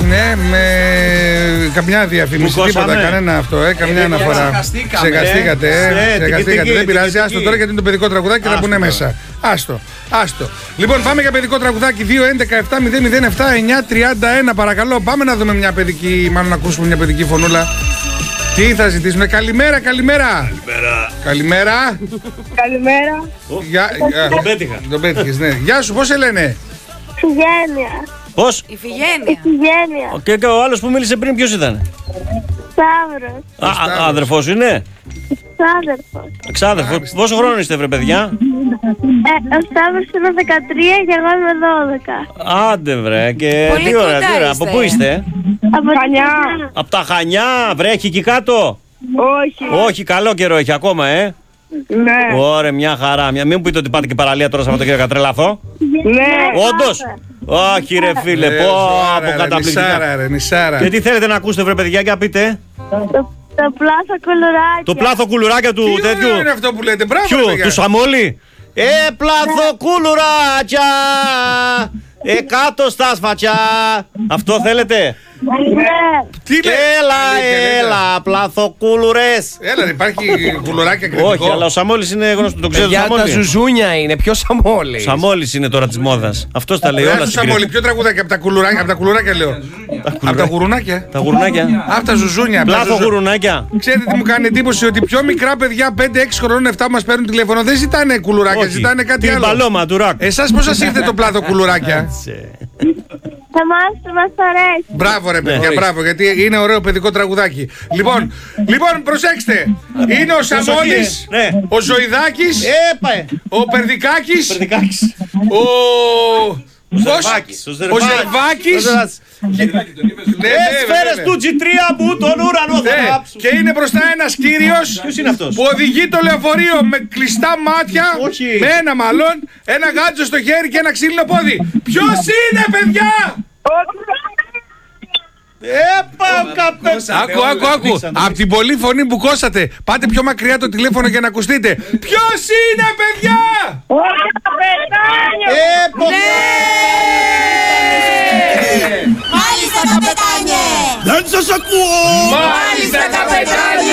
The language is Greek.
Ναι, με καμιά διαφήμιση, τίποτα, κανένα αυτό, καμιά αναφορά. Ξεχαστήκατε. Δεν πειράζει, άστο τώρα γιατί είναι το παιδικό τραγουδάκι και θα πούνε μέσα. Άστο. Λοιπόν, πάμε για παιδικό τραγουδάκι. 2-11-7-007-9-31. Παρακαλώ, πάμε να δούμε μια παιδική, μάλλον να ακούσουμε μια παιδική φωνούλα. Τι θα ζητήσουμε? Καλημέρα. Καλημέρα. Τον πέτυχες, ναι. Γεια σου, πώς σε λένε? Ιφηγένεια. Πώς? Ιφηγένεια. Και ο άλλος που μίλησε πριν ποιος ήταν? Σταύρος. Αδερφός σου είναι? Ξάδερφος. Πόσο χρόνο είστε βρε παιδιά? Ο Σταύρος είναι 13 και εγώ είμαι 12. Άντε βρε. Και Πολύ τι ωραία, κοντά τι ωραία. είστε. Από πού είστε? Από Χανιά. Από τα Χανιά. Βρέχει εκεί κάτω? Όχι, καλό καιρό έχει ακόμα, Ναι. Ωραία, μια χαρά. Μην μου πείτε ότι πάτε και παραλία τώρα Σαββατοκύριακο, κατρελαθώ. Ναι. Όντως. Όχι ρε φίλε, πω από καταπληκτικά. Νησάρα. Και τι θέλετε να ακούσετε βρε παιδιά, για πείτε. Το πλάθο κουλουράκι. Το πλάθο κουλουράκια του Τι τέτοιου. ωραίο είναι αυτό που λέτε, μπράβο. Ποιου, παιδιά. του Σαμόλη. Πλάθο κουλουράκια. Κάτω στα σφατσιά. Αυτό θέλετε? Τι λέτε? Έλα, πλαθοκούλουρες. Έλα, υπάρχει κουλουράκια κριτικό. Όχι, αλλά ο Σαμόλης είναι γνωστό, το ξέρω. Για τα ζουζούνια είναι, ποιο Σαμόλης? Σαμόλης είναι τώρα της μόδας. Αυτός τα λέει όλα στην Σαμόλη, Κρήτη. ποιο τραγουδάκι? Από τα κουλουράκια λέω. Από τα γουρουνάκια. Τα γουρνάκια. Από τα ζουζούνια. Πλάθο γουρουνάκια. Ξέρετε τι μου κάνει εντύπωση? Ότι πιο μικρά παιδιά, 5-6 χρονών, 7 μας παίρνουν τηλέφωνο. Δεν ζητάνε κουλουράκια, ζητάνε κάτι Την άλλο. παλώμα του ρακ. Εσάς πώς σας ήρθε το πλάθο κουλουράκια? Μας αρέσει. Μπράβο ρε παιδιά, ορίστε. μπράβο, γιατί είναι ωραίο παιδικό τραγουδάκι. Λοιπόν, προσέξτε. Είναι ο Σαμόλης, ναι. ο Ζωηδάκης, ο Περδικάκης, ο Ζερβάκης. Σφαίρες του G3 μου τον ουρανό θα ανάψουν. Και είναι μπροστά ένας κύριος. Ποιος είναι αυτός? Που οδηγεί το λεωφορείο με κλειστά μάτια. Όχι. Με ένα μάλλον, ένα γάντζο στο χέρι και ένα ξύλινο πόδι. Ποιος είναι παιδιά? Άκου. Απ' την πολλή φωνή που κόσατε, πάτε πιο μακριά το τηλέφωνο για να ακουστείτε. Ποιος είναι παιδιά? Μάλιστα καπετάνιε! Δεν σας ακούω! Μάλιστα καπετάνιε!